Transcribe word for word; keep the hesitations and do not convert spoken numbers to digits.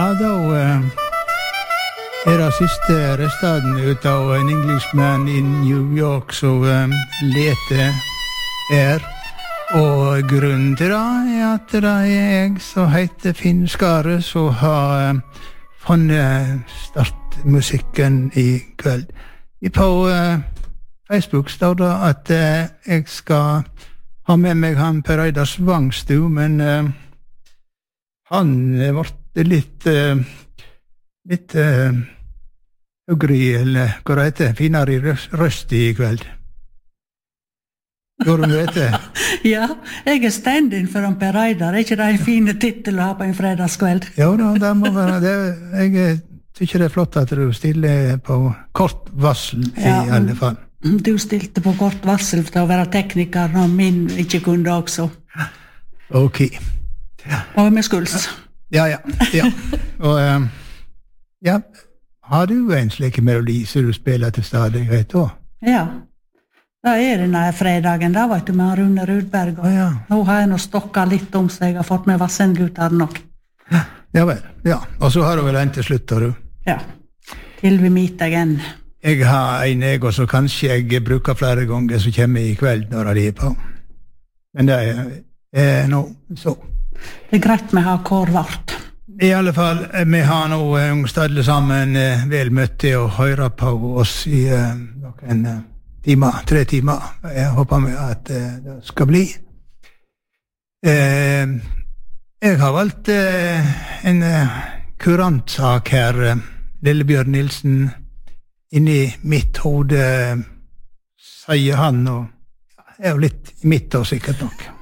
Ja, da uh, er det siste restaden ut av en Englishman i New York som um, leter er. Og grunnen til det er at det er jeg som heter Finn Skare som har um, funnet startmusikken i kveld. På uh, Facebook står det at uh, jeg skal ha med meg han Per Eidar Svangstu, men uh, han ble litt uh, litt uh, høgre, eller hva det heter, finere i røst, røst i kveld. Gjør du det? Ja, jeg er stand-in for han Per Eidar. Er ikke det en fin titel å ha på en fredagskveld? Jo da, det må være det. Jeg tykker det er flott at du stiller på kort varsel i ja, alle fall. Du stilte på kort varsel til å være tekniker når min ikke kunne også. Ok. Ja. Og med skuls. Ja, ja, ja. Og um, ja, har du en slik melodi som du spiller til stadighet da? Ja, da er denne fredagen da, vet du, med Rune Rudberg. Og ja. Nå har jeg nå stokket litt om seg, jeg har fått med Vassendgutter nok. Ja vel, ja. Og så har du vel en til slutt, har du? Ja, til vi meet again. Jeg har en ego som kanskje jeg bruker flere ganger som kommer i kveld når de er på. Men det er, er nå så. Det er greit med å ha kår vart. I alle fall, vi har nå ungstadle sammen eh, vel møtt til å høre på oss i eh, noen eh, timer, tre timer. Jeg håper med at eh, det skal bli. Eh, jeg har valgt eh, en eh, kurantsak her, eh, Lillebjørn Nilsen. Inni mitt hode, sier han, og er jo litt i mitt og sikkert nok.